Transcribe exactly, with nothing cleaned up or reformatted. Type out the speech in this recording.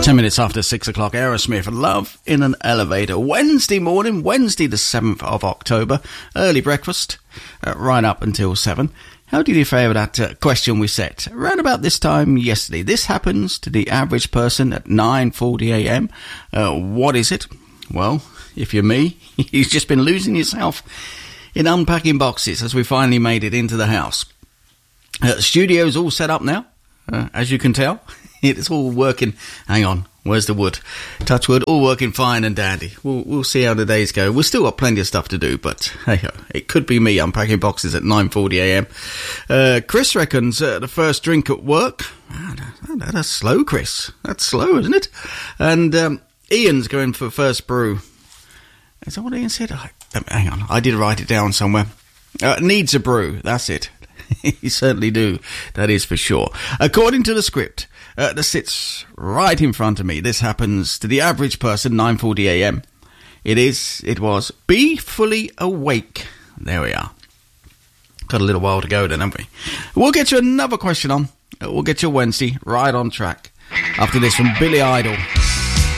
Ten minutes after six o'clock, Aerosmith, Love in an Elevator. Wednesday morning, Wednesday the seventh of October, early breakfast, uh, right up until seven. How did you fare with that uh, question we set around about this time yesterday? This happens to the average person at nine forty a m. Uh, what is it? Well, if you're me, you've just been losing yourself in unpacking boxes as we finally made it into the house. Uh, studio's all set up now, uh, as you can tell. It's all working. Hang on, where's the wood? Touch wood, all working fine and dandy. We'll, we'll see how the days go. We've still got plenty of stuff to do, but hey ho, it could be me unpacking boxes at nine forty a m. Uh, Chris reckons uh, the first drink at work. Oh, that, that's slow, Chris. That's slow, isn't it? And um, Ian's going for first brew. Is that what Ian said? I, hang on, I did write it down somewhere. Uh, needs a brew, that's it. You certainly do, that is for sure. According to the script uh, that sits right in front of me, this happens to the average person, nine forty a m. It is, it was, be fully awake. There we are. Got a little while to go then, haven't we? We'll get you another question on. We'll get you Wednesday right on track. After this from Billy Idol.